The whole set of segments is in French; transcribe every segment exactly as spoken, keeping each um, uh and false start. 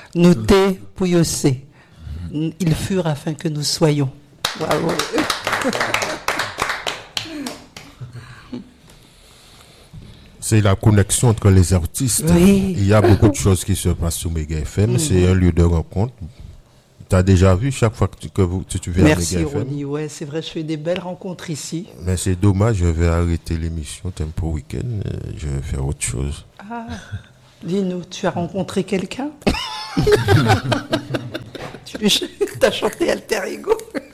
Noté Pouyossé. Ils furent afin que nous soyons. Bravo. C'est la connexion entre les artistes. Oui. Il y a beaucoup de choses qui se passent sur Méga F M. Mm-hmm. C'est un lieu de rencontre. Tu as déjà vu chaque fois que tu, que vous, tu, tu viens Merci, à Méga F M? Ronnie. Ouais, c'est vrai, je fais des belles rencontres ici. Mais c'est dommage, je vais arrêter l'émission Tempo Week-end. Je vais faire autre chose. Ah, dis-nous, tu as rencontré quelqu'un? Tu as chanté Alter Ego?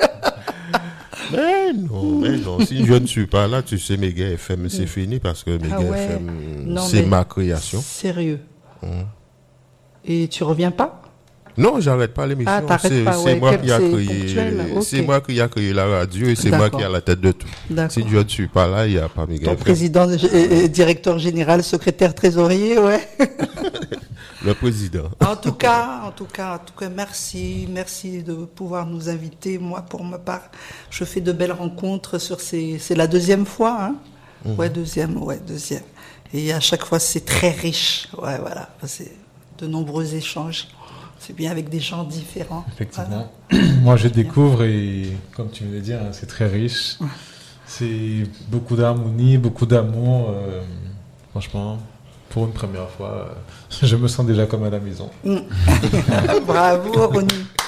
Mais non, mais non. Si je ne suis pas là, tu sais, Méga F M, c'est fini parce que Méga ah ouais. F M, non, c'est ma création. Sérieux. Hum. Et tu reviens pas? Non, j'arrête pas l'émission. Ah, c'est pas, c'est ouais, moi qui a créé. Okay. C'est moi qui a créé la radio et c'est moi qui ai la tête de tout. Si je ne suis pas là, il n'y a pas Méga F M. Ton président, euh, directeur général, secrétaire, trésorier, ouais. Le président. En tout cas, en tout cas, en tout cas, merci, merci de pouvoir nous inviter. Moi, pour ma part, je fais de belles rencontres sur ces. C'est la deuxième fois, hein. Mmh. Ouais, deuxième, ouais, deuxième. Et à chaque fois, c'est très riche. Ouais, voilà, c'est de nombreux échanges. C'est bien avec des gens différents. Effectivement. Voilà. Moi, je découvre et, comme tu me l'as dit, hein, c'est très riche. Ouais. C'est beaucoup d'harmonie, beaucoup d'amour. Euh, franchement. Pour une première fois, euh, je me sens déjà comme à la maison. Mmh. Bravo, Ronnie.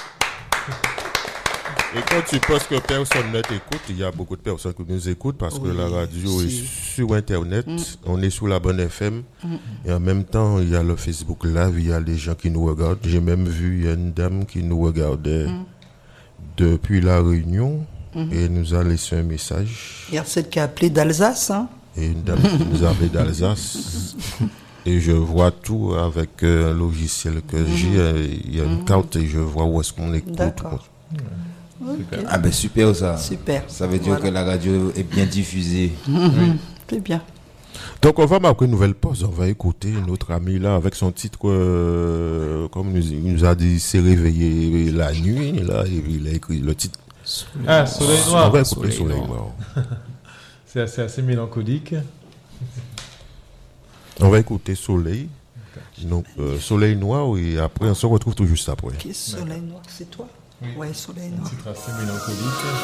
Et quand tu penses que personne ne t'écoute, il y a beaucoup de personnes qui nous écoutent parce oui, que la radio si. est sur Internet, mmh. on est sous la bonne F M. Mmh. Et en même temps, il y a le Facebook Live, il y a des gens qui nous regardent. J'ai même vu il y a une dame qui nous regardait mmh. depuis la Réunion mmh. et nous a laissé un message. Il y a celle qui a appelé d'Alsace, hein? Et une dame qui nous avait d'Alsace. Et je vois tout avec un logiciel que mmh. j'ai. Il y a une mmh. carte et je vois où est-ce qu'on écoute. D'accord. Okay. Ah ben super ça. Super. Ça veut dire voilà. que la radio est bien diffusée. Mmh. Oui. C'est bien. Donc on va marquer une nouvelle pause. On va écouter notre ami là avec son titre, euh, comme il nous, nous a dit, s'est réveillé la nuit. Là, il a écrit le titre. Ah, Soleil Noir. On va écouter Soleil, Soleil Noir. C'est assez, assez mélancolique. On va écouter Soleil. Donc, euh, Soleil Noir, et après, on se retrouve tout juste après. Qui est Soleil Noir? C'est toi? Oui. Ouais, Soleil Noir. C'est assez mélancolique.